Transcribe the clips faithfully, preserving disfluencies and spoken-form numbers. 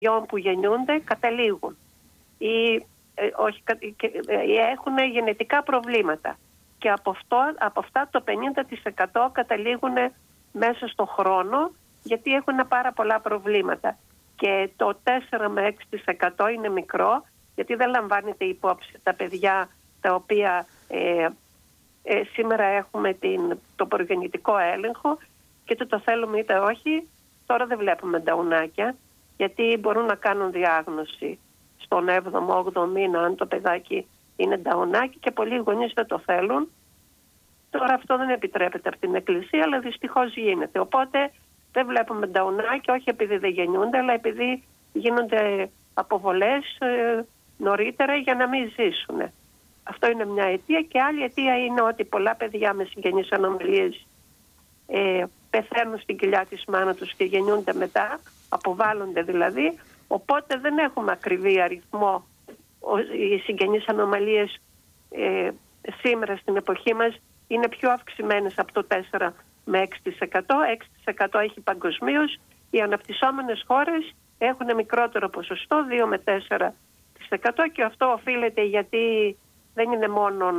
παιδιών που γεννιούνται καταλήγουν ή ε, όχι, ε, έχουν γενετικά προβλήματα και από, αυτό, από αυτά το πενήντα τοις εκατό καταλήγουν μέσα στο χρόνο γιατί έχουν πάρα πολλά προβλήματα και το τέσσερα με έξι τοις εκατό είναι μικρό γιατί δεν λαμβάνεται υπόψη τα παιδιά τα οποία ε, ε, σήμερα έχουμε την, το προγεννητικό έλεγχο και είτε το θέλουμε είτε όχι, τώρα δεν βλέπουμε νταουνάκια γιατί μπορούν να κάνουν διάγνωση στον έβδομο όγδοο μήνα αν το παιδάκι είναι νταουνάκι και πολλοί γονείς δεν το θέλουν. Τώρα αυτό δεν επιτρέπεται από την Εκκλησία, αλλά δυστυχώς γίνεται. Οπότε δεν βλέπουμε νταουνάκι, όχι επειδή δεν γεννιούνται, αλλά επειδή γίνονται αποβολές ε, νωρίτερα για να μην ζήσουν. Αυτό είναι μια αιτία και άλλη αιτία είναι ότι πολλά παιδιά με συγγενείς ανομαλίες ε, πεθαίνουν στην κοιλιά της μάνα τους και γεννιούνται μετά, αποβάλλονται δηλαδή, οπότε δεν έχουμε ακριβή αριθμό. Οι συγγενείς ανομαλίες ε, σήμερα στην εποχή μας είναι πιο αυξημένες από το τέσσερα με έξι τοις εκατό. έξι τοις εκατό έχει παγκοσμίως. Οι αναπτυσσόμενες χώρες έχουν μικρότερο ποσοστό, δύο με τέσσερα τοις εκατό και αυτό οφείλεται γιατί δεν είναι μόνο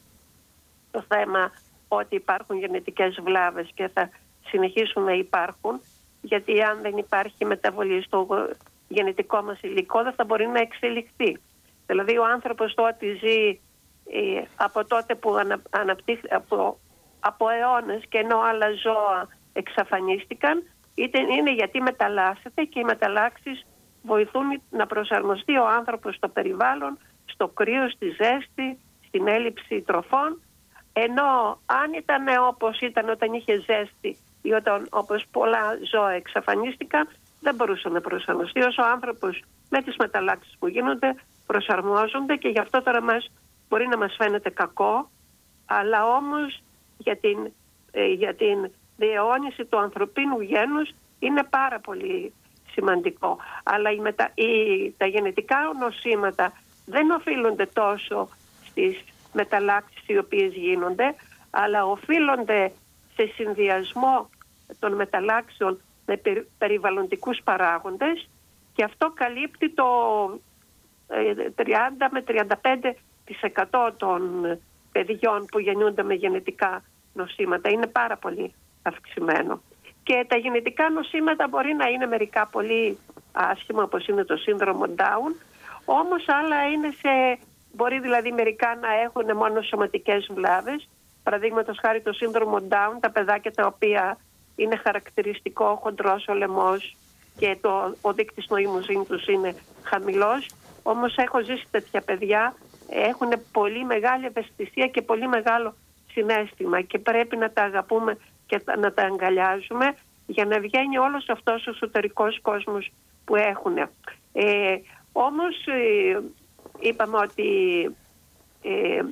το θέμα ότι υπάρχουν γενετικές βλάβες και θα συνεχίσουν να υπάρχουν, γιατί αν δεν υπάρχει μεταβολή στο γενετικό μας υλικό δεν θα μπορεί να εξελιχθεί. Δηλαδή ο άνθρωπος τότε ζει ε, από τότε που ανα, αναπτύχθηκε από, από αιώνες και ενώ άλλα ζώα εξαφανίστηκαν, είτε είναι γιατί μεταλλάσσεται και οι μεταλλάξεις βοηθούν να προσαρμοστεί ο άνθρωπος στο περιβάλλον, στο κρύο, στη ζέστη, στην έλλειψη τροφών, ενώ αν ήταν όπως ήταν όταν είχε ζέστη ή όταν όπως πολλά ζώα εξαφανίστηκαν, δεν μπορούσε να προσαρμοστεί. Όσο ο άνθρωπος με τις μεταλλάξεις που γίνονται προσαρμόζονται και γι' αυτό τώρα μας μπορεί να μας φαίνεται κακό, αλλά όμως για την, ε, για την διαιώνιση του ανθρωπίνου γένους είναι πάρα πολύ σημαντικό. Αλλά οι μετα... οι... τα γενετικά νοσήματα δεν οφείλονται τόσο στις μεταλλάξεις οι οποίες γίνονται, αλλά οφείλονται σε συνδυασμό των μεταλλάξεων με περιβαλλοντικούς παράγοντες και αυτό καλύπτει το τριάντα με τριάντα πέντε τοις εκατό των παιδιών που γεννιούνται με γενετικά νοσήματα. Είναι πάρα πολύ αυξημένο. Και τα γενετικά νοσήματα μπορεί να είναι μερικά πολύ άσχημα, όπως είναι το σύνδρομο Down, όμως άλλα είναι σε... Μπορεί δηλαδή μερικά να έχουν μόνο σωματικές βλάβες. Παραδείγματος χάρη το σύνδρομο Down, τα παιδάκια τα οποία είναι χαρακτηριστικό χοντρός ο λαιμός και το, ο δείκτης νοημοσύνης τους είναι χαμηλός. Όμως έχω ζήσει τέτοια παιδιά, έχουν πολύ μεγάλη ευαισθησία και πολύ μεγάλο συναίσθημα και πρέπει να τα αγαπούμε και να τα αγκαλιάζουμε για να βγαίνει όλος αυτός ο εσωτερικός κόσμος που έχουν. Ε, όμως ε, είπαμε ότι ε,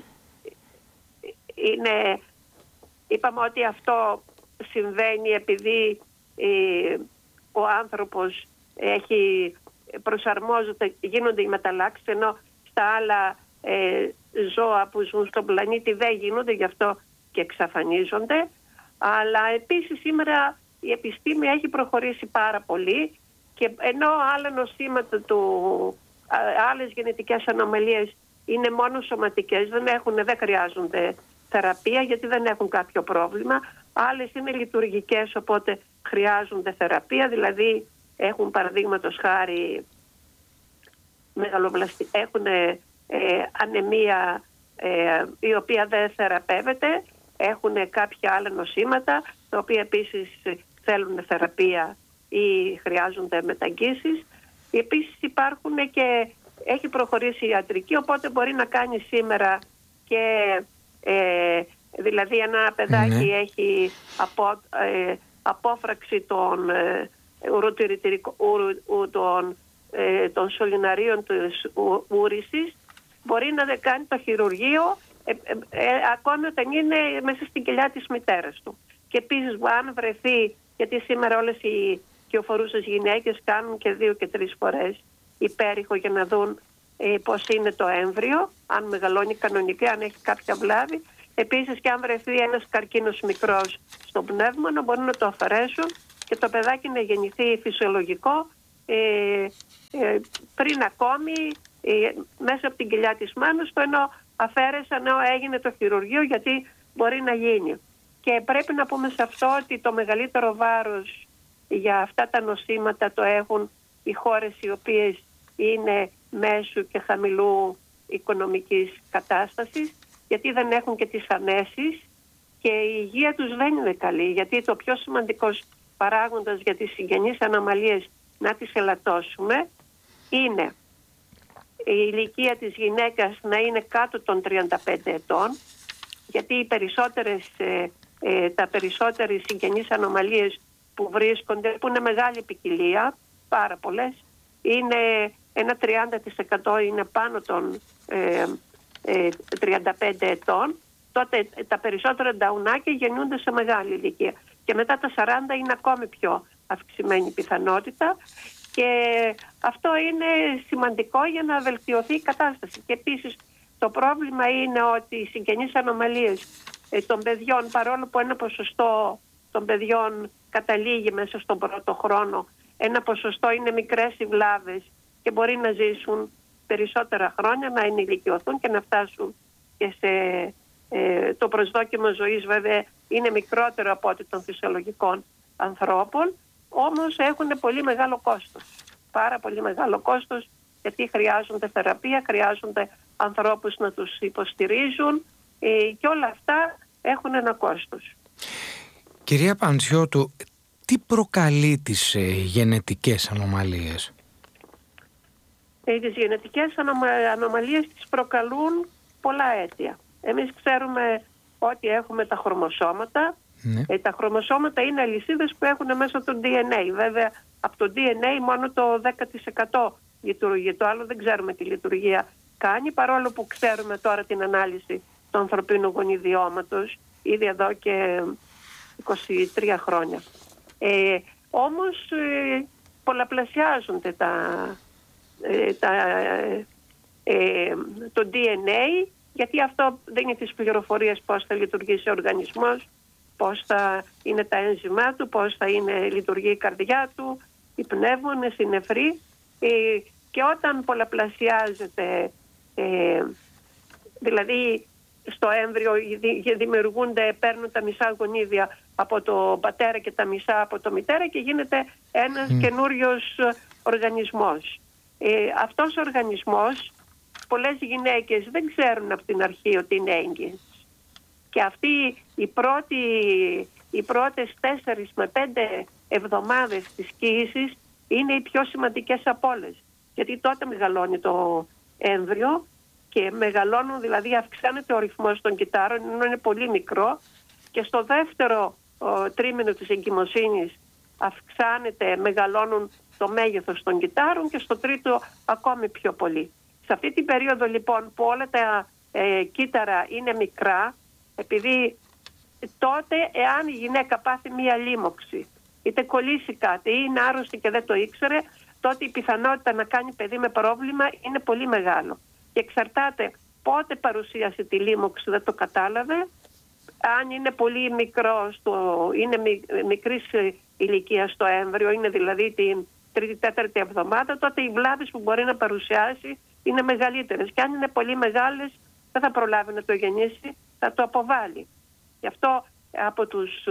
είναι, είπαμε ότι αυτό συμβαίνει επειδή ε, ο άνθρωπος έχει προσαρμόζεται, γίνονται οι μεταλλάξεις, ενώ στα άλλα ε, ζώα που ζουν στον πλανήτη δεν γίνονται, γι' αυτό και εξαφανίζονται. Αλλά επίσης σήμερα η επιστήμη έχει προχωρήσει πάρα πολύ και ενώ άλλα νοσήματα του, άλλες γενετικές ανομαλίες είναι μόνο σωματικές, δεν, έχουν, δεν χρειάζονται θεραπεία γιατί δεν έχουν κάποιο πρόβλημα. Άλλες είναι λειτουργικές, οπότε χρειάζονται θεραπεία, δηλαδή έχουν παραδείγματος χάρη μεγαλοβλαστι... έχουν ε, ανεμία ε, η οποία δεν θεραπεύεται, έχουν κάποια άλλα νοσήματα τα οποία επίσης θέλουν θεραπεία ή χρειάζονται μεταγγίσεις. Επίσης υπάρχουν και έχει προχωρήσει η ιατρική, οπότε μπορεί να κάνει σήμερα και ε, δηλαδή ένα παιδάκι ναι. έχει απο, ε, απόφραξη των ε, των, ε, των σωληναρίων της ούρησης, μπορεί να δεν κάνει το χειρουργείο ε, ε, ε, ακόμη όταν είναι μέσα στην κοιλιά της μητέρας του. Και επίσης αν βρεθεί, γιατί σήμερα όλες οι κυοφορούσες γυναίκες κάνουν και δύο και τρεις φορές υπέρηχο για να δουν ε, πώς είναι το έμβριο, αν μεγαλώνει κανονικά, αν έχει κάποια βλάβη. Επίσης και αν βρεθεί ένας καρκίνος μικρός στο πνεύμα, να μπορούν να το αφαιρέσουν και το παιδάκι να γεννηθεί φυσιολογικό ε, πριν ακόμη ε, μέσα από την κοιλιά της μάνας του, ενώ αφαίρεσαν, ενώ έγινε το χειρουργείο, γιατί μπορεί να γίνει. Και πρέπει να πούμε σε αυτό ότι το μεγαλύτερο βάρος για αυτά τα νοσήματα το έχουν οι χώρες οι οποίες είναι μέσου και χαμηλού οικονομικής κατάστασης, γιατί δεν έχουν και τις ανέσεις και η υγεία τους δεν είναι καλή, γιατί το πιο σημαντικός παράγοντας για τις συγγενείς ανομαλίες να τις ελαττώσουμε είναι η ηλικία της γυναίκας να είναι κάτω των τριάντα πέντε ετών, γιατί οι περισσότερες, ε, ε, τα περισσότερες συγγενείς ανομαλίες που βρίσκονται, που είναι μεγάλη ποικιλία, πάρα πολλές, είναι ένα τριάντα τοις εκατό είναι πάνω των ε, ε, τριάντα πέντε ετών, τότε τα περισσότερα νταουνάκια γεννούνται σε μεγάλη ηλικία. Και μετά τα σαράντα είναι ακόμη πιο αυξημένη πιθανότητα και αυτό είναι σημαντικό για να βελτιωθεί η κατάσταση. Και επίσης το πρόβλημα είναι ότι οι συγγενείς ανομαλίες ε, των παιδιών, παρόλο που ένα ποσοστό των παιδιών καταλήγει μέσα στον πρώτο χρόνο, ένα ποσοστό είναι μικρές οι βλάβες και μπορεί να ζήσουν περισσότερα χρόνια, να ενηλικιωθούν και να φτάσουν και σε... Ε, το προσδόκιμο ζωής βέβαια είναι μικρότερο από ό,τι των φυσιολογικών ανθρώπων, όμως έχουν πολύ μεγάλο κόστος. Πάρα πολύ μεγάλο κόστος, γιατί χρειάζονται θεραπεία, χρειάζονται ανθρώπους να τους υποστηρίζουν ε, και όλα αυτά έχουν ένα κόστος. Κυρία Παντσιώτου, τι προκαλεί τις ε, γενετικές ανομαλίες? Ε, τις γενετικές ανομα, ανομαλίες τις προκαλούν πολλά αίτια. Εμείς ξέρουμε ότι έχουμε τα χρωμοσώματα. Ναι. Ε, τα χρωμοσώματα είναι αλυσίδες που έχουν μέσα το ντι εν έι. Βέβαια, από το ντι εν έι μόνο το δέκα τοις εκατό λειτουργεί. Το άλλο δεν ξέρουμε τι λειτουργία κάνει, παρόλο που ξέρουμε τώρα την ανάλυση του ανθρωπίνου γονιδιώματος ήδη εδώ και είκοσι τρία χρόνια. Ε, όμως ε, πολλαπλασιάζονται τα, ε, τα, ε, το ντι εν έι, γιατί αυτό δίνει τις πληροφορίες πώς θα λειτουργήσει ο οργανισμός, πώς θα είναι τα ένζυμά του, πώς θα είναι, λειτουργεί η καρδιά του, οι πνεύμονες, οι νεφροί. Ε, και όταν πολλαπλασιάζεται, ε, δηλαδή στο έμβριο δημιουργούνται, παίρνουν τα μισά γονίδια από το πατέρα και τα μισά από το μητέρα και γίνεται ένας mm. καινούριος οργανισμός. Ε, αυτός ο οργανισμός, πολλές γυναίκες δεν ξέρουν από την αρχή ότι είναι έγκυες. Και αυτοί οι, πρώτοι, οι πρώτες τέσσερις με πέντε εβδομάδες της κύησης είναι οι πιο σημαντικές από όλες. Γιατί τότε μεγαλώνει το έμβριο και μεγαλώνουν, δηλαδή αυξάνεται ο ρυθμός των κυττάρων, ενώ είναι πολύ μικρό, και στο δεύτερο ο, τρίμηνο της εγκυμοσύνης αυξάνεται, μεγαλώνουν το μέγεθος των κυττάρων και στο τρίτο ακόμη πιο πολύ. Σε αυτή την περίοδο λοιπόν που όλα τα ε, κύτταρα είναι μικρά, επειδή τότε εάν η γυναίκα πάθει μία λίμωξη, είτε κολλήσει κάτι ή είναι άρρωστη και δεν το ήξερε, τότε η πιθανότητα να κάνει παιδί με πρόβλημα είναι πολύ μεγάλο. Και εξαρτάται πότε παρουσίασε τη λίμωξη, δεν το κατάλαβε. Αν είναι πολύ μικρό, στο, είναι μικρής ηλικία στο έμβριο, είναι δηλαδή την τρίτη-τέταρτη εβδομάδα, τότε οι βλάβες που μπορεί να παρουσιάσει είναι μεγαλύτερες. Και αν είναι πολύ μεγάλες, δεν θα προλάβει να το γεννήσει, θα το αποβάλει. Γι' αυτό από τους,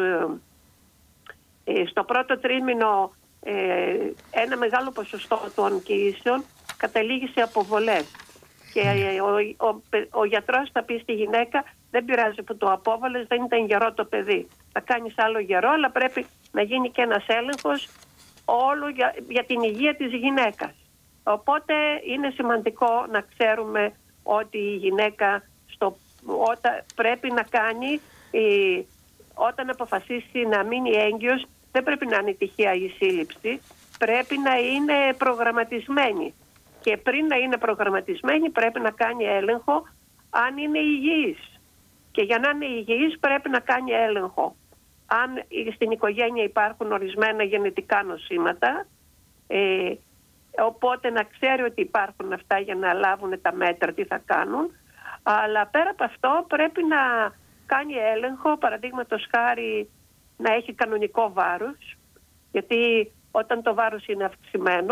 ε, στο πρώτο τρίμηνο ε, ένα μεγάλο ποσοστό των κοίησεων καταλήγει σε αποβολές. Και ο, ο, ο, ο γιατρός θα πει στη γυναίκα, δεν πειράζει που το απόβαλες, δεν ήταν γερό το παιδί. Θα κάνεις άλλο γερό, αλλά πρέπει να γίνει και ένας έλεγχος όλο για, για την υγεία της γυναίκας. Οπότε είναι σημαντικό να ξέρουμε ότι η γυναίκα στο, όταν, πρέπει να κάνει, ε, όταν αποφασίσει να μείνει έγκυος, δεν πρέπει να είναι τυχαία η σύλληψη, πρέπει να είναι προγραμματισμένη. Και πριν να είναι προγραμματισμένη πρέπει να κάνει έλεγχο αν είναι υγιής. Και για να είναι υγιής πρέπει να κάνει έλεγχο αν στην οικογένεια υπάρχουν ορισμένα γενετικά νοσήματα, ε, οπότε να ξέρει ότι υπάρχουν αυτά για να λάβουν τα μέτρα τι θα κάνουν. Αλλά πέρα από αυτό πρέπει να κάνει έλεγχο, παραδείγματος χάρη να έχει κανονικό βάρος, γιατί όταν το βάρος είναι αυξημένο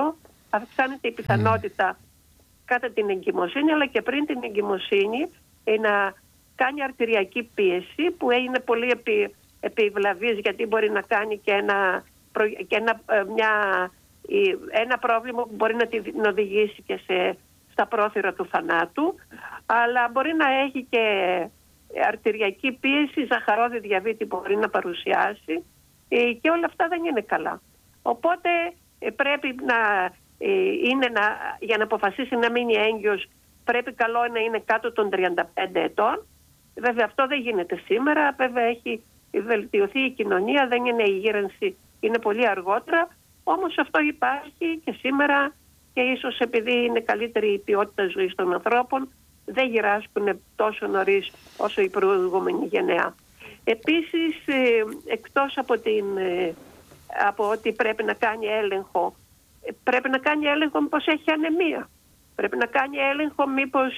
αυξάνεται η πιθανότητα κατά την εγκυμοσύνη, αλλά και πριν την εγκυμοσύνη να κάνει αρτηριακή πίεση, που είναι πολύ επι, επιβλαβής, γιατί μπορεί να κάνει και ένα, και ένα, μια, ένα πρόβλημα που μπορεί να την οδηγήσει και σε, στα πρόθυρα του θανάτου, αλλά μπορεί να έχει και αρτηριακή πίεση, ζαχαρόδι διαβήτη που μπορεί να παρουσιάσει, και όλα αυτά δεν είναι καλά. Οπότε πρέπει να είναι να, για να αποφασίσει να μείνει έγκυος, πρέπει καλό να είναι κάτω των τριάντα πέντε ετών. Βέβαια αυτό δεν γίνεται σήμερα, βέβαια έχει βελτιωθεί η κοινωνία, δεν είναι η γύρανση, είναι πολύ αργότερα, όμως αυτό υπάρχει και σήμερα, και ίσως επειδή είναι καλύτερη η ποιότητα ζωής των ανθρώπων, δεν γυράσκουν τόσο νωρίς όσο η προηγούμενη γενεά. Επίσης, εκτός από, την, από ότι πρέπει να κάνει έλεγχο, πρέπει να κάνει έλεγχο μήπως έχει ανεμία. Πρέπει να κάνει έλεγχο μήπως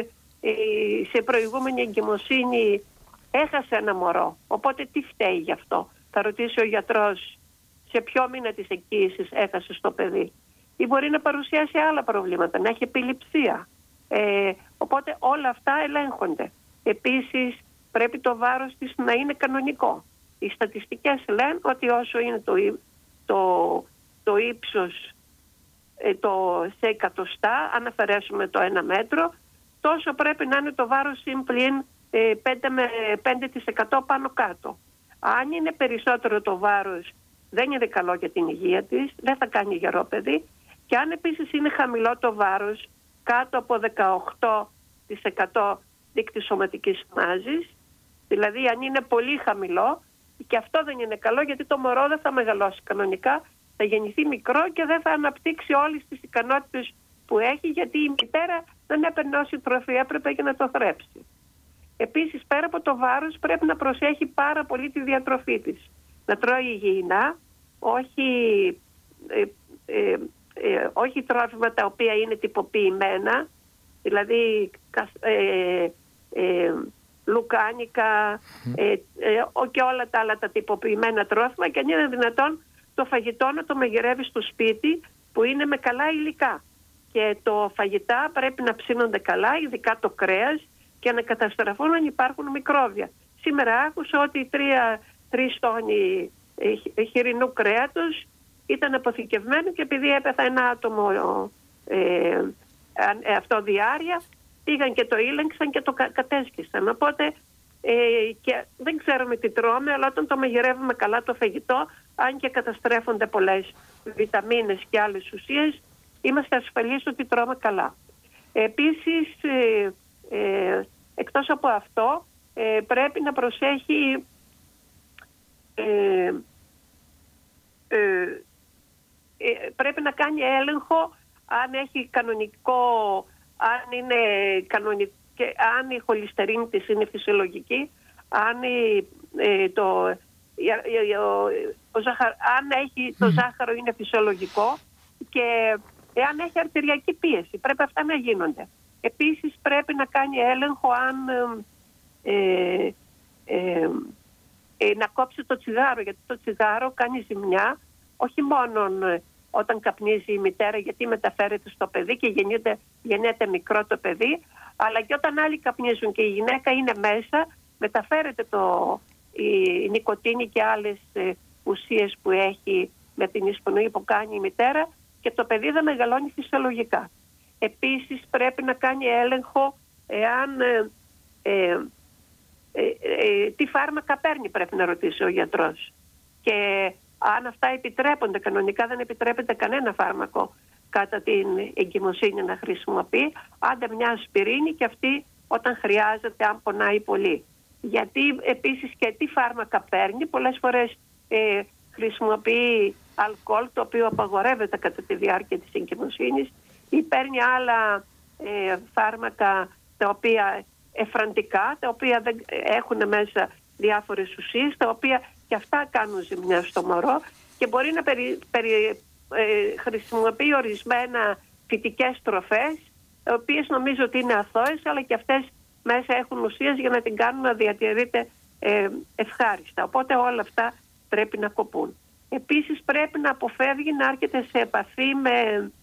σε προηγούμενη εγκυμοσύνη έχασε ένα μωρό. Οπότε τι φταίει γι' αυτό. Θα ρωτήσει ο γιατρός σε ποιο μήνα της εκκοίησης έχασε το παιδί. Ή μπορεί να παρουσιάσει άλλα προβλήματα, να έχει επιληψία. Ε, οπότε όλα αυτά ελέγχονται. Επίσης πρέπει το βάρος της να είναι κανονικό. Οι στατιστικές λένε ότι όσο είναι το, το, το ύψος ε, το, σε εκατοστά, αν αφαιρέσουμε το ένα μέτρο, τόσο πρέπει να είναι το βάρος συμπλήν ε, πέντε με πέντε τοις εκατό πάνω κάτω. Αν είναι περισσότερο το βάρος, δεν είναι καλό για την υγεία της, δεν θα κάνει γερό παιδί. Και αν επίσης είναι χαμηλό το βάρος, κάτω από δεκαοκτώ τοις εκατό δείκτης σωματικής μάζης, δηλαδή αν είναι πολύ χαμηλό, και αυτό δεν είναι καλό, γιατί το μωρό δεν θα μεγαλώσει κανονικά, θα γεννηθεί μικρό και δεν θα αναπτύξει όλες τις ικανότητες που έχει, γιατί η μητέρα δεν έπαιρνε όση τροφή έπρεπε για να το θρέψει. Επίσης, πέρα από το βάρος, πρέπει να προσέχει πάρα πολύ τη διατροφή της. Να τρώει υγιεινά, όχι, ε, ε, ε, όχι τρόφιμα τα οποία είναι τυποποιημένα, δηλαδή ε, ε, λουκάνικα ε, ε, και όλα τα άλλα τα τυποποιημένα τρόφιμα, και αν είναι δυνατόν το φαγητό να το μαγειρεύει στο σπίτι, που είναι με καλά υλικά. Και το φαγητά πρέπει να ψήνονται καλά, ειδικά το κρέας, και να καταστραφούν αν υπάρχουν μικρόβια. Σήμερα άκουσα ότι τρία, τρεις τόνοι χοιρινού κρέατος ήταν αποθηκευμένο, και επειδή έπεθα ένα άτομο ε, αυτό διάρκεια, πήγαν και το ήλεγξαν και το κατέσχισαν. Οπότε ε, και δεν ξέρουμε τι τρώμε, αλλά όταν το μαγειρεύουμε καλά το φαγητό, αν και καταστρέφονται πολλές βιταμίνες και άλλες ουσίες, είμαστε ασφαλείς ότι τρώμε καλά. Επίσης, ε, ε, εκτός από αυτό, ε, πρέπει να προσέχει ε, ε, ε, πρέπει να κάνει έλεγχο αν έχει κανονικό, αν είναι κανονικό, αν η χολυστερίνη της είναι φυσιολογική, αν, η, ε, το, ε, ο, ο ζάχαρο, αν έχει το ζάχαρο είναι φυσιολογικό, και εάν έχει αρτηριακή πίεση. Πρέπει αυτά να γίνονται. Επίσης πρέπει να κάνει έλεγχο αν ε, ε, ε, να κόψει το τσιγάρο, γιατί το τσιγάρο κάνει ζημιά όχι μόνο όταν καπνίζει η μητέρα, γιατί μεταφέρεται στο παιδί και γεννιέται, γεννιέται μικρό το παιδί, αλλά και όταν άλλοι καπνίζουν και η γυναίκα είναι μέσα, μεταφέρεται το, η, η νικοτίνη και άλλες ε, ουσίες που έχει με την εισπνοή που κάνει η μητέρα, και το παιδί δεν μεγαλώνει φυσιολογικά. Επίσης πρέπει να κάνει έλεγχο εάν ε, ε, ε, ε, τι φάρμακα παίρνει, πρέπει να ρωτήσει ο γιατρός. Και αν αυτά επιτρέπονται, κανονικά δεν επιτρέπεται κανένα φάρμακο κατά την εγκυμοσύνη να χρησιμοποιεί, άντε μια ασπιρίνη, και αυτή όταν χρειάζεται, αν πονάει πολύ. Γιατί επίσης και τι φάρμακα παίρνει, πολλές φορές ε, χρησιμοποιεί αλκοόλ, το οποίο απαγορεύεται κατά τη διάρκεια της εγκυμοσύνης, ή παίρνει άλλα ε, φάρμακα τα οποία εφραντικά, τα οποία δεν έχουν μέσα διάφορες ουσίες, τα οποία και αυτά κάνουν ζημιά στο μωρό, και μπορεί να περι, περι, ε, χρησιμοποιεί ορισμένα φυτικές τροφές, οι οποίες νομίζω ότι είναι αθώες, αλλά και αυτές μέσα έχουν ουσίες για να την κάνουν να διατηρείται ε, ευχάριστα. Οπότε όλα αυτά πρέπει να κοπούν. Επίσης πρέπει να αποφεύγει να έρχεται σε επαφή με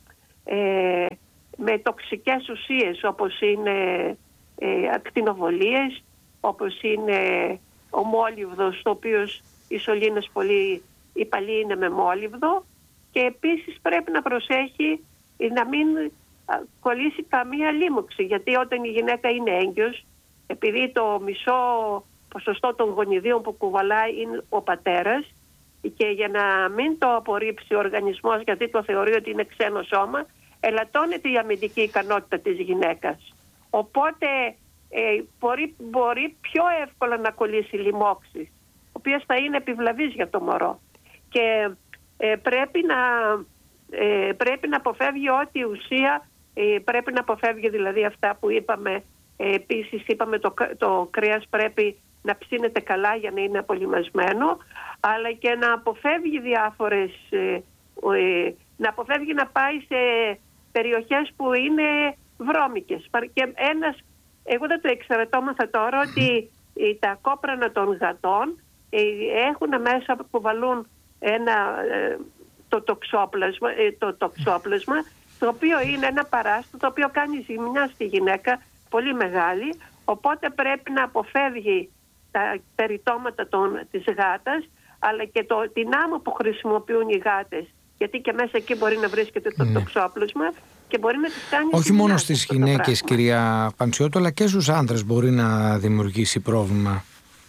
ε, με τοξικές ουσίες όπως είναι ε, ακτινοβολίες, όπως είναι ο μόλιβδος, το οποίο οι σωλήνες πολύ υπαλοί είναι με μόλιβδο, και επίσης πρέπει να προσέχει να μην κολλήσει καμία λίμωξη, γιατί όταν η γυναίκα είναι έγκυος, επειδή το μισό ποσοστό των γονιδίων που κουβαλάει είναι ο πατέρας, και για να μην το απορρίψει ο οργανισμός, γιατί το θεωρεί ότι είναι ξένο σώμα, ελαττώνεται η αμυντική ικανότητα της γυναίκας. Οπότε ε, μπορεί, μπορεί πιο εύκολα να κολλήσει λοιμώξεις, οι οποίες θα είναι επιβλαβείς για το μωρό. Και ε, πρέπει, να, ε, πρέπει να αποφεύγει ό,τι ουσία, ε, πρέπει να αποφεύγει δηλαδή αυτά που είπαμε. Ε, επίσης είπαμε το, το κρέας πρέπει να ψήνεται καλά για να είναι απολυμασμένο, αλλά και να αποφεύγει διάφορες, ε, ε, να αποφεύγει να πάει σε περιοχές που είναι βρώμικες. Και ένας, εγώ δεν το ήξερα, το έμαθα τώρα, ότι ε, τα κόπρανα των γατών ε, έχουν μέσα που βαλούν ένα, ε, το, τοξόπλασμα, ε, το τοξόπλασμα, το οποίο είναι ένα παράστατο, το οποίο κάνει ζημιά στη γυναίκα πολύ μεγάλη, οπότε πρέπει να αποφεύγει τα περιτώματα των, της γάτας, αλλά και το, την άμμο που χρησιμοποιούν οι γάτες, γιατί και μέσα εκεί μπορεί να βρίσκεται το ναι. τοξόπλασμα και μπορεί να τις κάνει. Όχι μόνο στις γυναίκες, κυρία Παντσιώτου, αλλά και στους άντρες μπορεί να δημιουργήσει πρόβλημα.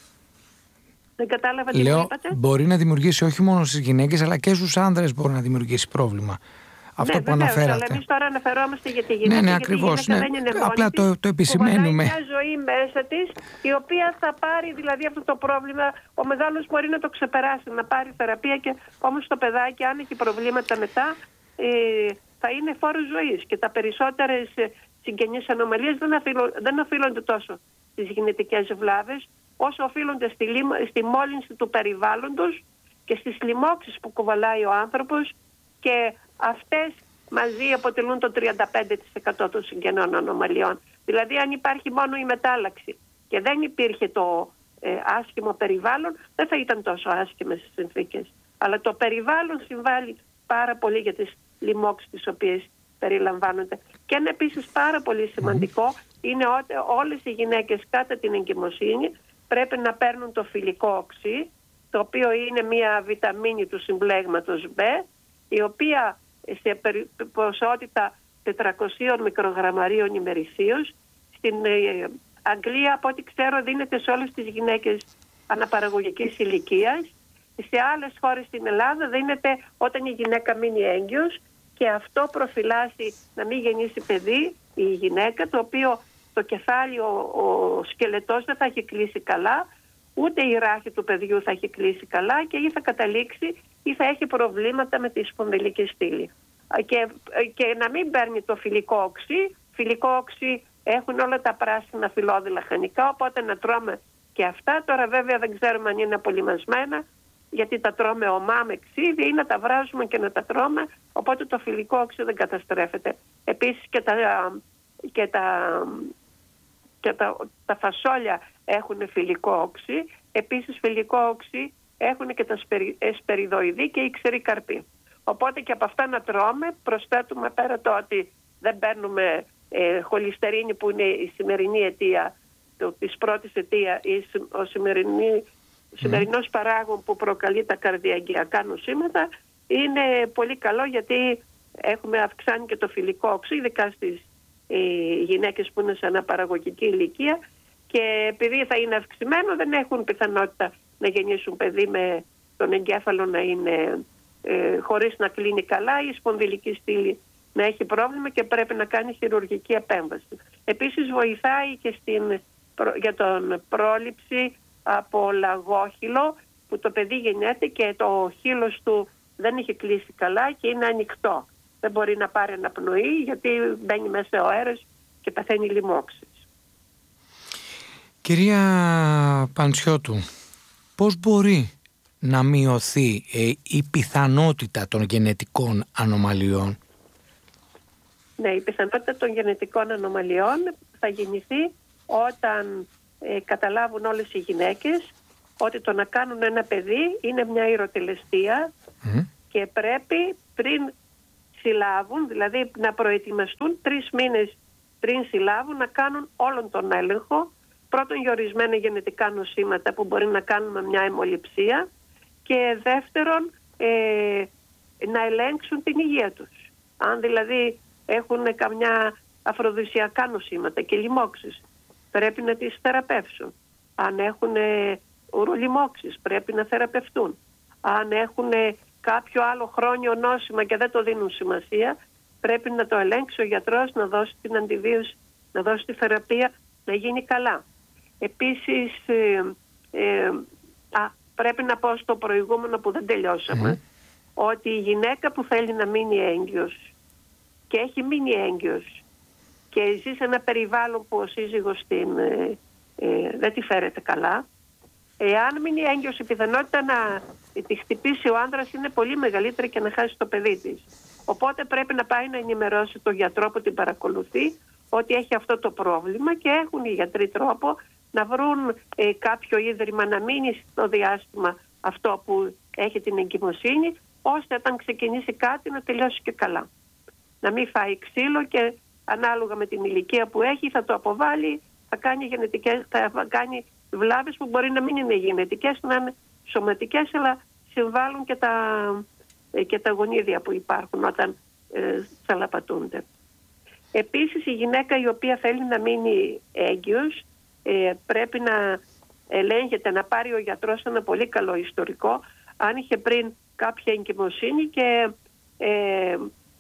Δεν κατάλαβα τι Λέω, είπατε. Μπορεί να δημιουργήσει όχι μόνο στις γυναίκες, αλλά και στους άντρες μπορεί να δημιουργήσει πρόβλημα. Αυτό ναι, που βεβαίως, αναφέρατε. Αλλά εμείς τώρα αναφερόμαστε για τη γυναίκα. Ναι, ναι, γιατί ακριβώς. Η Ναι. δεν είναι μόνη Απλά της, το, το επισημαίνουμε. Που μια ζωή μέσα της, η οποία θα πάρει δηλαδή αυτό το πρόβλημα. Ο μεγάλος μπορεί να το ξεπεράσει, να πάρει θεραπεία, και όμως το παιδάκι, αν έχει προβλήματα μετά, ε, θα είναι φόρος ζωής. Και τα περισσότερες συγγενείς ανομαλίες δεν, αφήλω, δεν οφείλονται τόσο στις γενετικές βλάβες, όσο οφείλονται στη, στη μόλυνση του περιβάλλοντος και στις λοιμώξεις που κουβαλάει ο άνθρωπος, και αυτές μαζί αποτελούν το τριάντα πέντε τοις εκατό των συγγενών ανομαλιών. Δηλαδή αν υπάρχει μόνο η μετάλλαξη και δεν υπήρχε το ε, άσχημο περιβάλλον, δεν θα ήταν τόσο άσχημες οι συνθήκες. Αλλά το περιβάλλον συμβάλλει πάρα πολύ για τις λοιμώξεις τις οποίες περιλαμβάνονται. Και ένα επίσης πάρα πολύ σημαντικό είναι ότι όλες οι γυναίκες κατά την εγκυμοσύνη πρέπει να παίρνουν το φυλικό οξύ, το οποίο είναι μια βιταμίνη του συμπλέγματος B, η οποία σε ποσότητα τετρακόσια μικρογραμμαρίων ημερησίως. Στην ε, Αγγλία, από ό,τι ξέρω, δίνεται σε όλες τις γυναίκες αναπαραγωγικής ηλικίας. Σε άλλες χώρες στην Ελλάδα δίνεται όταν η γυναίκα μείνει έγκυος, και αυτό προφυλάσσει να μην γεννήσει παιδί η γυναίκα, το οποίο το κεφάλι, ο, ο σκελετός δεν θα έχει κλείσει καλά, ούτε η ράχη του παιδιού θα έχει κλείσει καλά, και ή θα καταλήξει ή θα έχει προβλήματα με τη σπονδυλική στήλη. Και, και να μην παίρνει το φυλικό οξύ. Φυλικό οξύ έχουν όλα τα πράσινα φυλλώδη λαχανικά, οπότε να τρώμε και αυτά. Τώρα βέβαια δεν ξέρουμε αν είναι απολυμασμένα, γιατί τα τρώμε ομά με ξύδι, ή να τα βράζουμε και να τα τρώμε, οπότε το φυλικό οξύ δεν καταστρέφεται. Επίσης και τα, και τα, και τα, τα φασόλια έχουν φυλικό οξύ. Επίσης φυλικό οξύ έχουν και τα εσπεριδοειδή και οι ξεροί καρποί. Οπότε και από αυτά να τρώμε, προσθέτουμε πέρα το ότι δεν παίρνουμε ε, χολυστερίνη, που είναι η σημερινή αιτία, το, της πρώτης αιτία, η, ο σημερινή, mm. σημερινός παράγων που προκαλεί τα καρδιαγγειακά νοσήματα, είναι πολύ καλό, γιατί έχουμε αυξάνει και το φυλικό οξύ, ειδικά στις ε, γυναίκες που είναι σε αναπαραγωγική ηλικία, και επειδή θα είναι αυξημένο δεν έχουν πιθανότητα να γεννήσουν παιδί με τον εγκέφαλο να είναι ε, χωρίς να κλείνει καλά, η σπονδυλική στήλη να έχει πρόβλημα και πρέπει να κάνει χειρουργική επέμβαση. Επίσης βοηθάει και στην, για τον πρόληψη από λαγόχυλο, που το παιδί γεννιέται και το χείλος του δεν έχει κλείσει καλά και είναι ανοιχτό. Δεν μπορεί να πάρει αναπνοή, γιατί μπαίνει μέσα ο αέρας και παθαίνει λοιμώξεις. Κυρία Παντσιώτου, πώς μπορεί να μειωθεί ε, η πιθανότητα των γενετικών ανομαλιών? Ναι, η πιθανότητα των γενετικών ανομαλιών θα γεννηθεί όταν ε, καταλάβουν όλες οι γυναίκες ότι το να κάνουν ένα παιδί είναι μια ηρωτελεστία mm. και πρέπει πριν συλλάβουν, δηλαδή να προετοιμαστούν τρεις μήνες πριν συλλάβουν, να κάνουν όλον τον έλεγχο. Πρώτον, για ορισμένα γενετικά νοσήματα που μπορεί να κάνουν με μια αιμοληψία, και δεύτερον, ε, να ελέγξουν την υγεία τους. Αν δηλαδή έχουν καμιά αφροδισιακά νοσήματα και λοιμώξεις, πρέπει να τις θεραπεύσουν. Αν έχουν ουρολοιμώξεις, πρέπει να θεραπευτούν. Αν έχουν κάποιο άλλο χρόνιο νόσημα και δεν το δίνουν σημασία, πρέπει να το ελέγξει ο γιατρός, να δώσει την αντιβίωση, να δώσει τη θεραπεία, να γίνει καλά. Επίσης, ε, ε, α, πρέπει να πω στο προηγούμενο που δεν τελειώσαμε, mm. ότι η γυναίκα που θέλει να μείνει έγκυος και έχει μείνει έγκυος και ζει σε ένα περιβάλλον που ο σύζυγος την, ε, ε, δεν τη φέρεται καλά, εάν μείνει έγκυος, η πιθανότητα να τη χτυπήσει ο άνδρας είναι πολύ μεγαλύτερη και να χάσει το παιδί της. Οπότε πρέπει να πάει να ενημερώσει τον γιατρό που την παρακολουθεί ότι έχει αυτό το πρόβλημα, και έχουν οι γιατροί τρόπο να βρουν ε, κάποιο ίδρυμα να μείνει στο διάστημα αυτό που έχει την εγκυμοσύνη, ώστε όταν ξεκινήσει κάτι να τελειώσει και καλά. Να μην φάει ξύλο και ανάλογα με την ηλικία που έχει θα το αποβάλει, θα κάνει, γενετικές, θα κάνει βλάβες που μπορεί να μην είναι γενετικές, να είναι σωματικές, αλλά συμβάλλουν και τα, ε, και τα γονίδια που υπάρχουν όταν ε, θαλαπατούνται. Επίσης, η γυναίκα η οποία θέλει να μείνει έγκυος ε, πρέπει να ελέγχεται, να πάρει ο γιατρός ένα πολύ καλό ιστορικό, αν είχε πριν κάποια εγκυμοσύνη και ε,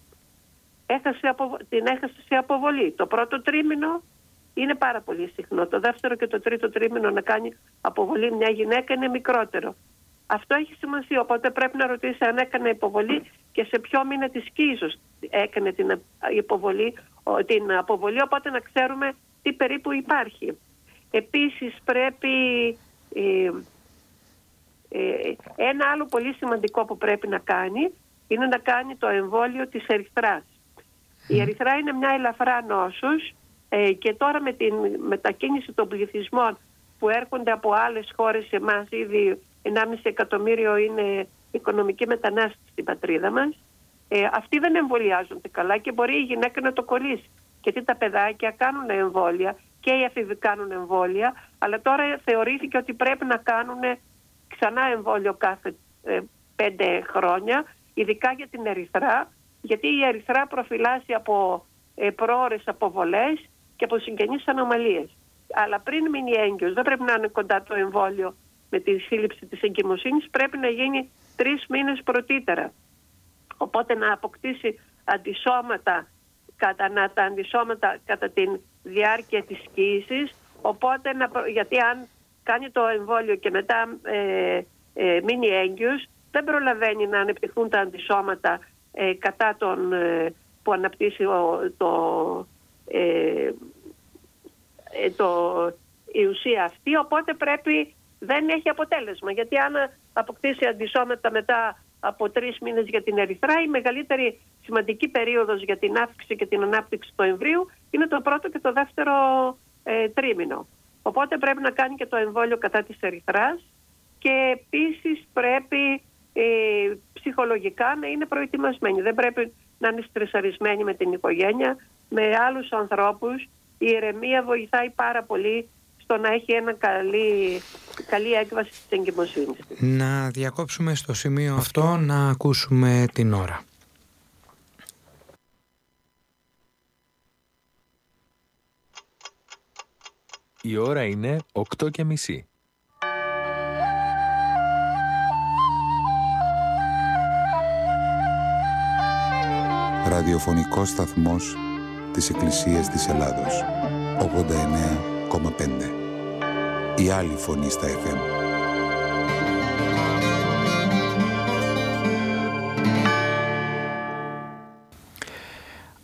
έχασε απο, την έχασε σε αποβολή. Το πρώτο τρίμηνο είναι πάρα πολύ συχνό. Το δεύτερο και το τρίτο τρίμηνο να κάνει αποβολή μια γυναίκα είναι μικρότερο. Αυτό έχει σημασία, οπότε πρέπει να ρωτήσει αν έκανε υποβολή και σε ποιο μήνα της κύζος έκανε την, υποβολή, την αποβολή, οπότε να ξέρουμε τι περίπου υπάρχει. Επίσης πρέπει ε, ε, ένα άλλο πολύ σημαντικό που πρέπει να κάνει είναι να κάνει το εμβόλιο της ερυθράς. Η ερυθρά είναι μια ελαφρά νόσος ε, και τώρα με την μετακίνηση των πληθυσμών που έρχονται από άλλες χώρες σε εμάς, ήδη ενάμιση εκατομμύριο είναι οικονομική μετανάστευση στην πατρίδα μας, ε, αυτοί δεν εμβολιάζονται καλά και μπορεί η γυναίκα να το κολλήσει. Γιατί τα παιδάκια κάνουν εμβόλια και οι έφηβοι κάνουν εμβόλια, αλλά τώρα θεωρήθηκε ότι πρέπει να κάνουν ξανά εμβόλιο κάθε ε, πέντε χρόνια, ειδικά για την ερυθρά, γιατί η ερυθρά προφυλάσσει από ε, πρόωρες αποβολές και από συγγενείς ανομαλίες. Αλλά πριν μείνει έγκυος, δεν πρέπει να είναι κοντά το εμβόλιο με τη σύλληψη της εγκυμοσύνης, πρέπει να γίνει τρεις μήνες πρωτήτερα. Οπότε να αποκτήσει αντισώματα κατά, να, τα αντισώματα κατά τη διάρκεια της κύησης, οπότε να, γιατί αν κάνει το εμβόλιο και μετά ε, ε, μείνει έγκυος, δεν προλαβαίνει να ανεπτυχθούν τα αντισώματα ε, κατά τον ε, που αναπτύσσει ο, το, ε, ε, το, η ουσία αυτή, οπότε πρέπει, δεν έχει αποτέλεσμα, γιατί αν αποκτήσει αντισώματα μετά από τρεις μήνες για την ερυθρά, η μεγαλύτερη σημαντική περίοδος για την αύξηση και την ανάπτυξη του εμβρίου είναι το πρώτο και το δεύτερο ε, τρίμηνο. Οπότε πρέπει να κάνει και το εμβόλιο κατά της ερυθράς και επίσης πρέπει ε, ψυχολογικά να είναι προετοιμασμένη. Δεν πρέπει να είναι στρεσαρισμένη με την οικογένεια, με άλλους ανθρώπους. Η ηρεμία βοηθάει πάρα πολύ στο να έχει ένα καλή, καλή έκβαση της εγκυμοσύνης. Να διακόψουμε στο σημείο αυτό να ακούσουμε την ώρα. Η ώρα είναι οκτώ και μισή. Ραδιοφωνικός σταθμός της Εκκλησίας της Ελλάδος. ογδόντα εννέα κόμμα πέντε. Η άλλη φωνή στα εφ εμ.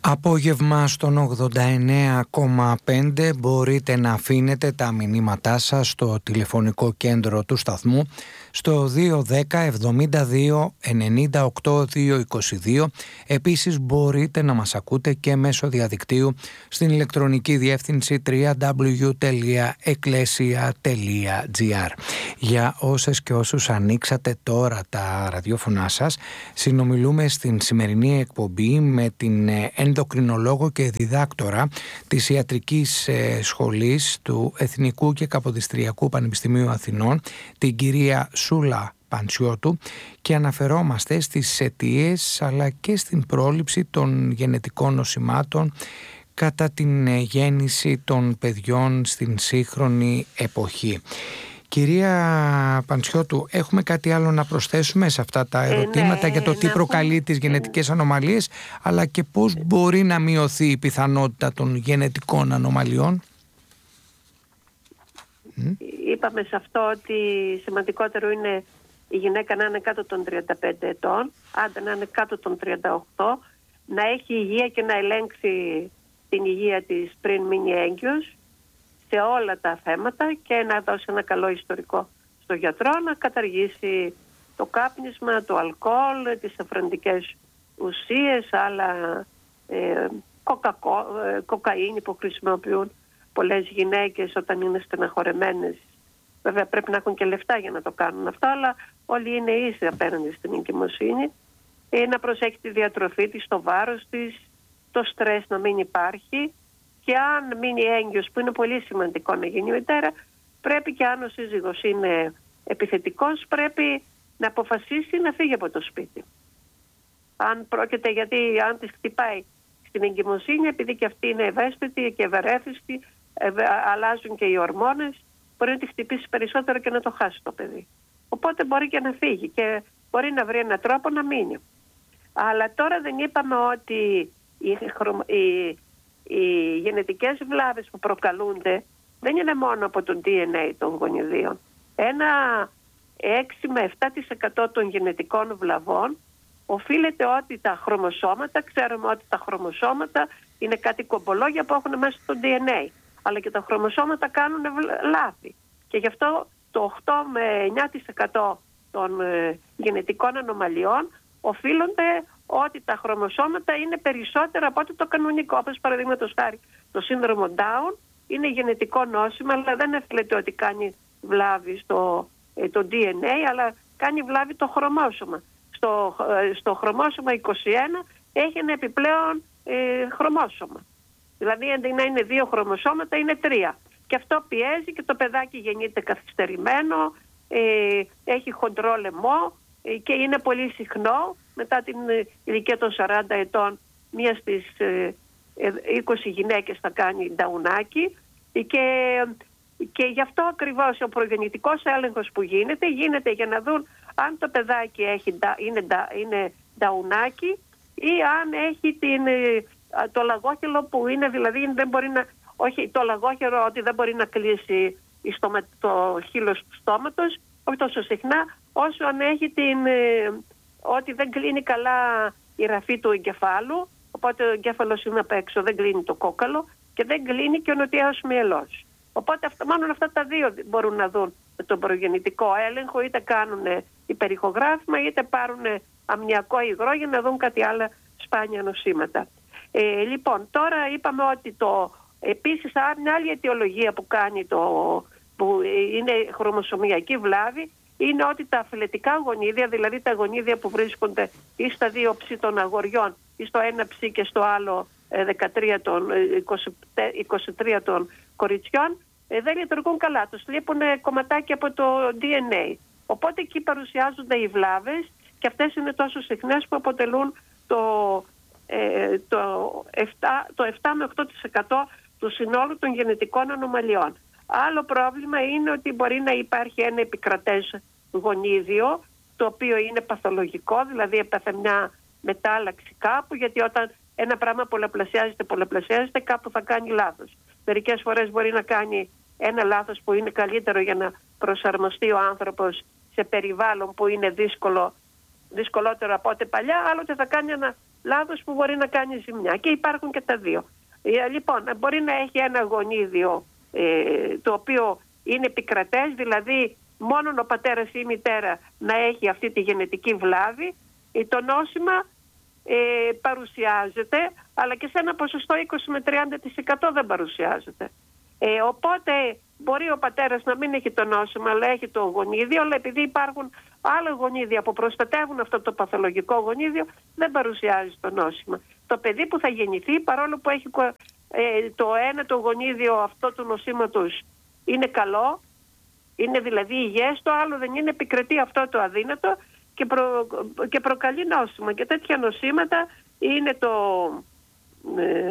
Απόγευμα στον ογδόντα εννέα κόμμα πέντε μπορείτε να αφήνετε τα μηνύματά σας στο τηλεφωνικό κέντρο του σταθμού στο δύο ένα μηδέν εβδομήντα δύο ενενήντα οκτώ διακόσια είκοσι δύο. Επίσης μπορείτε να μας ακούτε και μέσω διαδικτύου στην ηλεκτρονική διεύθυνση double-u double-u double-u τελεία εκκλέσια τελεία τζι άρ. Για όσες και όσους ανοίξατε τώρα τα ραδιόφωνά σας, συνομιλούμε στην σημερινή εκπομπή με την ενδοκρινολόγο και διδάκτορα της Ιατρικής Σχολής του Εθνικού και Καποδιστριακού Πανεπιστημίου Αθηνών, την κυρία Σούλα Παντσιώτου, και αναφερόμαστε στις αιτίες αλλά και στην πρόληψη των γενετικών νοσημάτων κατά την γέννηση των παιδιών στην σύγχρονη εποχή. Κυρία Παντσιώτου, έχουμε κάτι άλλο να προσθέσουμε σε αυτά τα ερωτήματα ε, ναι, για το τι προκαλεί πούμε... τις γενετικές ανομαλίες, αλλά και πώς μπορεί να μειωθεί η πιθανότητα των γενετικών ανομαλιών? Είπαμε σε αυτό ότι σημαντικότερο είναι η γυναίκα να είναι κάτω των τριάντα πέντε ετών, άντε να είναι κάτω των τριάντα οκτώ, να έχει υγεία και να ελέγξει την υγεία της πριν μείνει έγκυος σε όλα τα θέματα και να δώσει ένα καλό ιστορικό στο γιατρό, να καταργήσει το κάπνισμα, το αλκοόλ, τις αφροντικές ουσίες, άλλα ε, κοκακο, ε, κοκαίνη που χρησιμοποιούν πολλές γυναίκες όταν είναι στεναχωρεμένες. Βέβαια πρέπει να έχουν και λεφτά για να το κάνουν αυτό, αλλά όλοι είναι ίσοι απέναντι στην εγκυμοσύνη. Ε, να προσέχει τη διατροφή της, το βάρος της, το στρες να μην υπάρχει. Και αν μείνει έγκυος, που είναι πολύ σημαντικό να γίνει μητέρα, πρέπει, και αν ο σύζυγος είναι επιθετικός, πρέπει να αποφασίσει να φύγει από το σπίτι. Αν πρόκειται, γιατί αν της χτυπάει στην εγκυμοσύνη, επειδή και αυτή είναι ευαίσθητη και ευερέθιστη, ευε, αλλάζουν και οι ορμόνες, μπορεί να τη χτυπήσει περισσότερο και να το χάσει το παιδί. Οπότε μπορεί και να φύγει και μπορεί να βρει έναν τρόπο να μείνει. Αλλά τώρα δεν είπαμε ότι η, η Οι γενετικές βλάβες που προκαλούνται δεν είναι μόνο από το ντι εν έι των γονιδίων. Ένα έξι με επτά τοις εκατό των γενετικών βλαβών οφείλεται ότι τα χρωμοσώματα, ξέρουμε ότι τα χρωμοσώματα είναι κάτι κομπολόγια που έχουν μέσα στο ντι εν έι, αλλά και τα χρωμοσώματα κάνουν λάθη. Και γι' αυτό το οκτώ με εννιά τοις εκατό των ε, γενετικών ανομαλιών οφείλονται ότι τα χρωμοσώματα είναι περισσότερα από ό,τι το κανονικό. Όπως παραδείγματος χάρη το σύνδρομο Down είναι γενετικό νόσημα, αλλά δεν οφείλεται ότι κάνει βλάβη στο ε, το ντι εν έι, αλλά κάνει βλάβη το χρωμόσωμα. Στο, ε, στο χρωμόσωμα είκοσι ένα έχει ένα επιπλέον ε, χρωμόσωμα. Δηλαδή αντί να είναι δύο χρωμοσώματα είναι τρία. Και αυτό πιέζει και το παιδάκι γεννείται καθυστερημένο, ε, έχει χοντρό λαιμό ε, και είναι πολύ συχνό μετά την ηλικία των σαράντα ετών, μία στις είκοσι γυναίκες θα κάνει νταουνάκι, και, και γι' αυτό ακριβώς ο προγεννητικός έλεγχος που γίνεται, γίνεται για να δουν αν το παιδάκι έχει, είναι, είναι νταουνάκι ή αν έχει την, το λαγόχελο που είναι, δηλαδή δεν μπορεί να, όχι το λαγόχελο ότι δεν μπορεί να κλείσει το χείλος του στόματος, όχι τόσο συχνά όσο αν έχει την... ότι δεν κλείνει καλά η ραφή του εγκεφάλου, οπότε ο εγκέφαλος είναι απ' έξω, δεν κλείνει το κόκαλο και δεν κλείνει και ο νοτιαίος μυελός. Οπότε αυτά, μόνο αυτά τα δύο μπορούν να δουν τον προγεννητικό έλεγχο, είτε κάνουν υπερηχογράφημα είτε πάρουν αμμιακό υγρό για να δουν κάτι άλλα σπάνια νοσήματα. Ε, λοιπόν, τώρα είπαμε ότι το, επίσης μια άλλη αιτιολογία που κάνει το, που είναι χρωμοσωμιακή βλάβη, είναι ότι τα αφυλετικά γονίδια, δηλαδή τα γονίδια που βρίσκονται ή στα δύο ψη των αγοριών ή στο ένα ψη και στο άλλο δεκατρία των, είκοσι τρία των κοριτσιών, δεν λειτουργούν καλά. Τους λείπουν κομματάκια από το ντι εν έι. Οπότε εκεί παρουσιάζονται οι βλάβες και αυτές είναι τόσο συχνές που αποτελούν το, ε, το, επτά, το επτά με οκτώ τοις εκατό του συνόλου των γενετικών ανομαλιών. Άλλο πρόβλημα είναι ότι μπορεί να υπάρχει ένα επικρατές γονίδιο, το οποίο είναι παθολογικό, δηλαδή έπαθε μια μετάλλαξη κάπου, γιατί όταν ένα πράγμα πολλαπλασιάζεται, πολλαπλασιάζεται, κάπου θα κάνει λάθος. Μερικές φορές μπορεί να κάνει ένα λάθος που είναι καλύτερο για να προσαρμοστεί ο άνθρωπος σε περιβάλλον που είναι δύσκολο, δυσκολότερο από ό,τι παλιά, άλλοτε θα κάνει ένα λάθος που μπορεί να κάνει ζημιά, και υπάρχουν και τα δύο. Λοιπόν, μπορεί να έχει ένα γονίδιο ε, το οποίο είναι επικρατές, δηλαδή μόνο ο πατέρας ή η μητέρα να έχει αυτή τη γενετική βλάβη. Το νόσημα ε, παρουσιάζεται, αλλά και σε ένα ποσοστό είκοσι με τριάντα τοις εκατό δεν παρουσιάζεται. Ε, οπότε μπορεί ο πατέρας να μην έχει το νόσημα, αλλά έχει το γονίδιο, αλλά επειδή υπάρχουν άλλα γονίδια που προστατεύουν αυτό το παθολογικό γονίδιο, δεν παρουσιάζει το νόσημα. Το παιδί που θα γεννηθεί, παρόλο που έχει ε, το ένα το γονίδιο αυτό του νοσήματος είναι καλό, είναι δηλαδή υγιές, το άλλο δεν είναι, επικρατεί αυτό το αδύνατο και, προ, και προκαλεί νόσημα. Και τέτοια νοσήματα είναι το... Ε,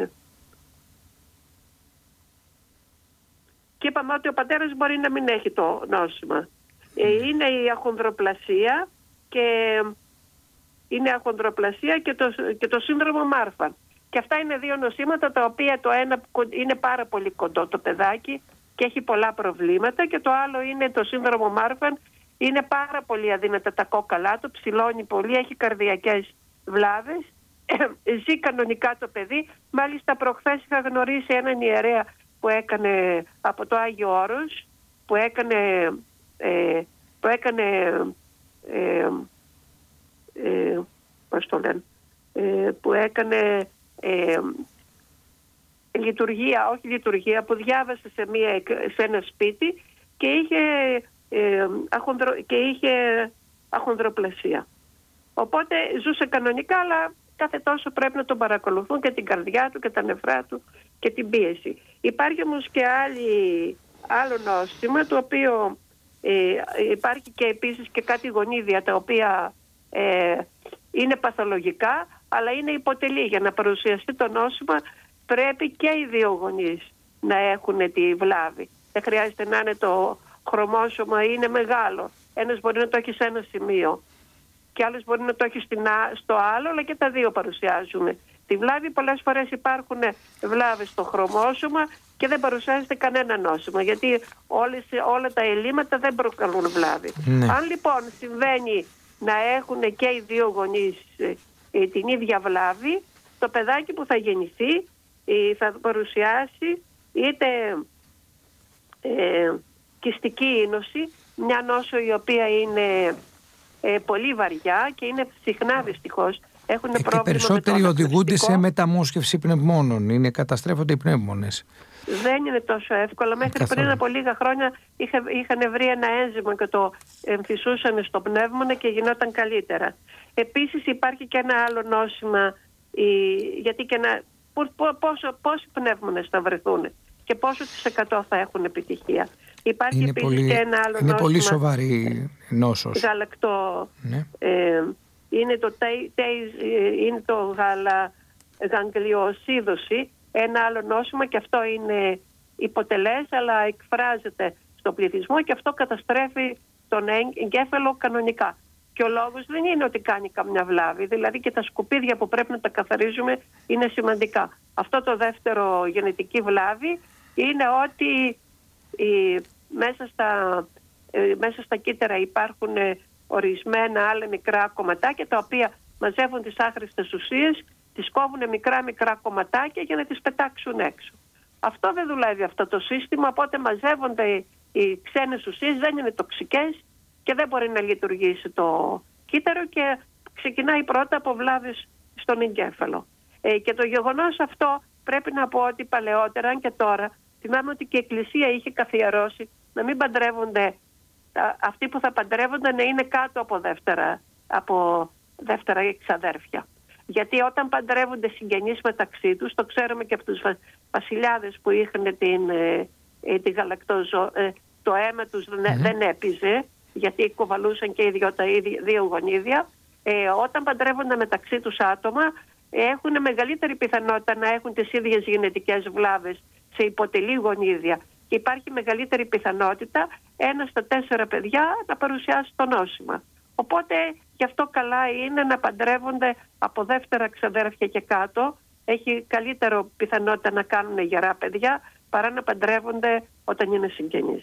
και είπαμε ότι ο πατέρας μπορεί να μην έχει το νόσημα. Ε, είναι η αχονδροπλασία και, είναι αχονδροπλασία και, το, και το σύνδρομο Μάρφαν. Και αυτά είναι δύο νοσήματα τα οποία το ένα είναι πάρα πολύ κοντό το παιδάκι και έχει πολλά προβλήματα, και το άλλο είναι το σύνδρομο Μάρφαν, είναι πάρα πολύ αδύνατα τα κόκαλά του, ψηλώνει πολύ, έχει καρδιακές βλάβες, ζει κανονικά το παιδί. Μάλιστα προχθές είχα γνωρίσει έναν ιερέα που έκανε από το Άγιο Όρος, που έκανε, ε, που έκανε ε, ε, πώς το λένε, ε, που έκανε ε, λειτουργία, όχι λειτουργία, που διάβασε σε, μια, σε ένα σπίτι και είχε, ε, αχονδρο, και είχε αχονδροπλασία. Οπότε ζούσε κανονικά, αλλά κάθε τόσο πρέπει να τον παρακολουθούν και την καρδιά του και τα νεφρά του και την πίεση. Υπάρχει όμως και άλλη, άλλο νόσημα, το οποίο ε, υπάρχει και επίσης και κάτι γονίδια τα οποία ε, είναι παθολογικά, αλλά είναι υποτελή. Για να παρουσιαστεί το νόσημα πρέπει και οι δύο γονείς να έχουν τη βλάβη. Δεν χρειάζεται να είναι το χρωμόσωμα, είναι μεγάλο. Ένας μπορεί να το έχει σε ένα σημείο και άλλος μπορεί να το έχει στο άλλο, αλλά και τα δύο παρουσιάζουν τη βλάβη. Πολλές φορές υπάρχουν βλάβες στο χρωμόσωμα και δεν παρουσιάζεται κανένα νόσημα, γιατί όλες, όλα τα ελλείμματα δεν προκαλούν βλάβη. Ναι. Αν λοιπόν συμβαίνει να έχουν και οι δύο γονείς ε, την ίδια βλάβη, το παιδάκι που θα γεννηθεί ε, θα παρουσιάσει είτε ε, κυστική ίνωση, μια νόσο η οποία είναι ε, πολύ βαριά και είναι συχνά δυστυχώς. Έχουν και πρόβλημα περισσότεροι με οδηγούνται σε μεταμόσχευση πνευμόνων, είναι, καταστρέφονται οι πνεύμονες. Δεν είναι τόσο εύκολο. Μέχρι Καθόλου. πριν από λίγα χρόνια είχα, είχαν βρει ένα ένζυμο και το εμφυσούσαν στο πνεύμονα και γινόταν καλύτερα. Επίσης υπάρχει και ένα άλλο νόσημα, η, γιατί και να, πόσο, πόσοι πνεύμονες θα βρεθούν και πόσο της εκατό θα έχουν επιτυχία. Υπάρχει είναι επίσης πολύ, και ένα άλλο είναι νόσημα. πολύ σοβαρή νόσος. Γαλακτό. Ναι. Ε, είναι το, είναι το γαλα, γαγγλιοσίδωση, ένα άλλο νόσημα, και αυτό είναι υποτελές, αλλά εκφράζεται στο πληθυσμό και αυτό καταστρέφει τον εγκέφαλο κανονικά. Και ο λόγος δεν είναι ότι κάνει καμιά βλάβη, δηλαδή και τα σκουπίδια που πρέπει να τα καθαρίζουμε είναι σημαντικά. Αυτό το δεύτερο γενετική βλάβη είναι ότι η, μέσα, στα, ε, μέσα στα κύτταρα υπάρχουν ε, ορισμένα άλλα μικρά κομματάκια τα οποία μαζεύουν τις άχρηστες ουσίες, τις κόβουν μικρά μικρά κομματάκια για να τις πετάξουν έξω. Αυτό δεν δουλεύει αυτό το σύστημα, οπότε μαζεύονται οι ξένες ουσίες, δεν είναι τοξικές και δεν μπορεί να λειτουργήσει το κύτταρο και ξεκινάει πρώτα από βλάβες στον εγκέφαλο. Ε, και το γεγονός αυτό πρέπει να πω ότι παλαιότερα, αν και τώρα, θυμάμαι ότι και η Εκκλησία είχε καθιερώσει να μην παντρεύονται, αυτοί που θα παντρεύονται να είναι κάτω από δεύτερα, από δεύτερα εξαδέρφια. Γιατί όταν παντρεύονται συγγενείς μεταξύ τους, το ξέρουμε και από τους βασιλιάδες που είχαν την, ε, τη γαλακτόζω, ε, το αίμα τους δεν, mm-hmm. δεν έπιζε, γιατί κοβαλούσαν και οι δύο, τα δύο γονίδια. Ε, όταν παντρεύονται μεταξύ τους άτομα, έχουν μεγαλύτερη πιθανότητα να έχουν τις ίδιες γενετικές βλάβες σε υποτελή γονίδια. Και υπάρχει μεγαλύτερη πιθανότητα ένα στα τέσσερα παιδιά να παρουσιάσει το νόσημα. Οπότε γι' αυτό καλά είναι να παντρεύονται από δεύτερα ξαδέρφια και κάτω. Έχει καλύτερο πιθανότητα να κάνουν γερά παιδιά παρά να παντρεύονται όταν είναι συγγενείς.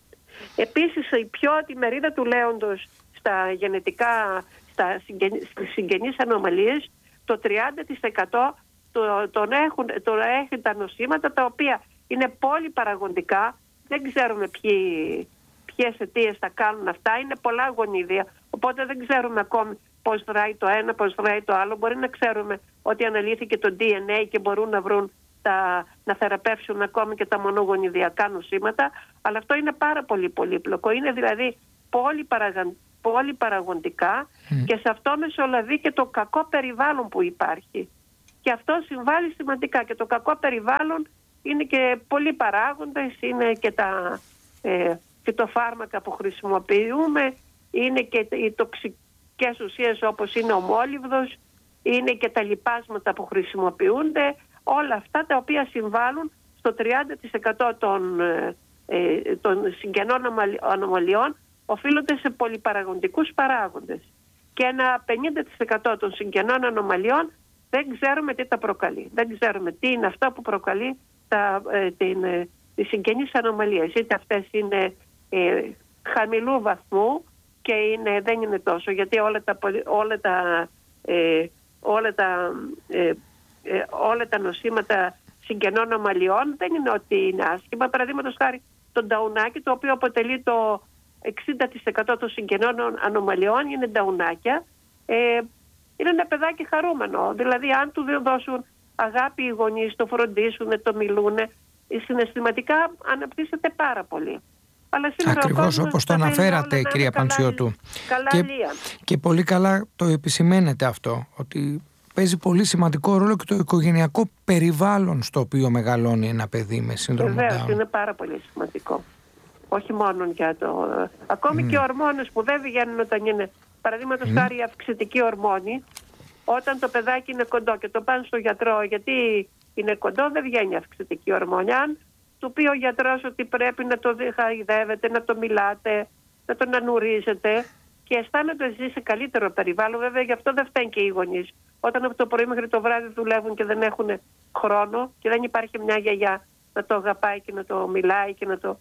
Επίσης η πιο τη μερίδα του λέοντος στα γενετικά, στα συγγενείς, στις συγγενείς ανομαλίες, το τριάντα τοις εκατό τον έχουν, τον έχουν τα νοσήματα τα οποία είναι πολύ παραγοντικά. Δεν ξέρουμε ποιοι, ποιες αιτίες θα κάνουν αυτά. Είναι πολλά γονίδια, οπότε δεν ξέρουμε ακόμη πώς δράει το ένα, πώς δράει το άλλο. Μπορεί να ξέρουμε ότι αναλύθηκε το ντι εν έι και μπορούν να βρουν τα, να θεραπεύσουν ακόμη και τα μονογονιδιακά νοσήματα, αλλά αυτό είναι πάρα πολύ πολύπλοκο. Είναι δηλαδή πολύ, παραγαν, πολύ παραγοντικά mm. και σε αυτό μεσολαβεί και το κακό περιβάλλον που υπάρχει. Και αυτό συμβάλλει σημαντικά. Και το κακό περιβάλλον είναι και πολλοί παράγοντες, είναι και τα ε, φυτοφάρμακα που χρησιμοποιούμε, είναι και οι τοξικές ουσίες όπως είναι ο μόλιβδος, είναι και τα λιπάσματα που χρησιμοποιούνται, όλα αυτά τα οποία συμβάλλουν στο τριάντα τοις εκατό των, ε, των συγγενών ανομαλιών οφείλονται σε πολυπαραγοντικούς παράγοντες. Και ένα πενήντα τοις εκατό των συγγενών ανομαλιών δεν ξέρουμε τι τα προκαλεί. Δεν ξέρουμε τι είναι αυτό που προκαλεί τα, ε, την, ε, τις συγγενείς ανομαλίες. Είτε αυτές είναι ε, χαμηλού βαθμού και είναι, δεν είναι τόσο, γιατί όλα τα, όλα τα, ε, όλα τα, ε, ε, όλα τα νοσήματα συγγενών ανομαλιών δεν είναι ότι είναι άσχημα. Παραδείγματος χάρη το νταουνάκι, το οποίο αποτελεί το εξήντα τοις εκατό των συγγενών ανομαλιών, είναι νταουνάκια. Ε, είναι ένα παιδάκι χαρούμενο. Δηλαδή, αν του δώσουν αγάπη οι γονείς, το φροντίσουν, το μιλούν, συναισθηματικά αναπτύσσεται πάρα πολύ. Αλλά ακριβώς όπως το αναφέρατε, κυρία Παντσιώτου. Και, και πολύ καλά το επισημαίνετε αυτό, ότι παίζει πολύ σημαντικό ρόλο και το οικογενειακό περιβάλλον στο οποίο μεγαλώνει ένα παιδί με σύνδρομο Down. Βεβαίως, είναι πάρα πολύ σημαντικό. Όχι μόνο για το... Ακόμη mm. και ορμόνες που δεν βγαίνουν όταν είναι... Παραδείγματος mm. χάρη η αυξητική ορμόνη, όταν το παιδάκι είναι κοντό και το πάνε στο γιατρό γιατί είναι κοντό, δεν βγαίνει αυξητική ορμόνη. Αν του πει ο γιατρός ότι πρέπει να το χαϊδεύετε, να το μιλάτε, να τον ανουρίζετε και αισθάνονται εσείς σε καλύτερο περιβάλλον, βέβαια γι' αυτό δεν φταίνει και οι γονείς. Όταν από το πρωί μέχρι το βράδυ δουλεύουν και δεν έχουν χρόνο και δεν υπάρχει μια γιαγιά να το αγαπάει και να το μιλάει και να το...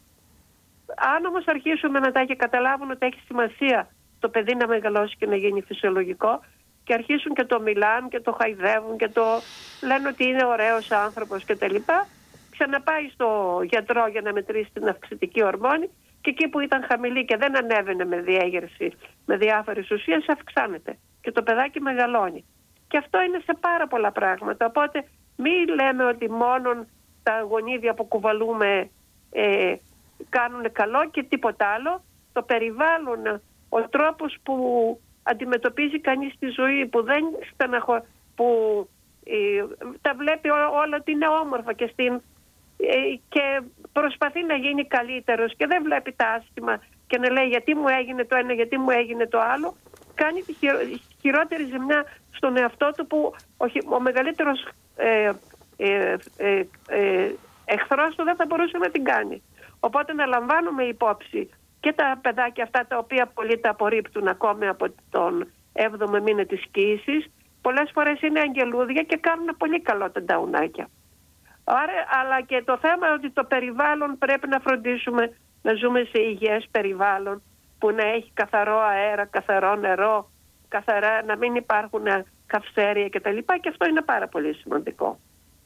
Αν όμως αρχίσουμε μετά και καταλάβουν ότι έχει σημασία το παιδί να μεγαλώσει και να γίνει φυσιολογικό και αρχίσουν και το μιλάνε και το χαϊδεύουν και το λένε ότι είναι ωραίος άνθρωπος κτλ., ξαναπάει στο γιατρό για να μετρήσει την αυξητική ορμόνη και εκεί που ήταν χαμηλή και δεν ανέβαινε με διέγερση, με διάφορες ουσίες, αυξάνεται και το παιδάκι μεγαλώνει. Και αυτό είναι σε πάρα πολλά πράγματα. Οπότε μην λέμε ότι μόνο τα γονίδια που κουβαλούμε ε, κάνουν καλό και τίποτα άλλο. Το περιβάλλον, ο τρόπος που αντιμετωπίζει κανείς τη ζωή, που δεν στεναχω... που ε, τα βλέπει όλα ότι είναι όμορφα και, στην, ε, και προσπαθεί να γίνει καλύτερος και δεν βλέπει τα άσχημα και να λέει γιατί μου έγινε το ένα, γιατί μου έγινε το άλλο, κάνει τη χειρο... χειρότερη ζημιά στον εαυτό του που ο, ο μεγαλύτερος ε, ε, ε, ε, εχθρός του δεν θα μπορούσε να την κάνει. Οπότε να λαμβάνουμε υπόψη και τα παιδάκια αυτά τα οποία πολλοί τα απορρίπτουν ακόμη από τον έβδομο μήνα της κύησης, πολλές φορές είναι αγγελούδια και κάνουν πολύ καλό τα νταουνάκια. Άρα, αλλά και το θέμα ότι το περιβάλλον πρέπει να φροντίσουμε να ζούμε σε υγιές περιβάλλον που να έχει καθαρό αέρα, καθαρό νερό, καθαρά, να μην υπάρχουν καυσέρια κτλ. Και αυτό είναι πάρα πολύ σημαντικό.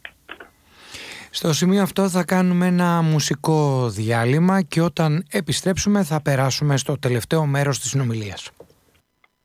Στο σημείο αυτό θα κάνουμε ένα μουσικό διάλειμμα και όταν επιστρέψουμε θα περάσουμε στο τελευταίο μέρος της συνομιλίας.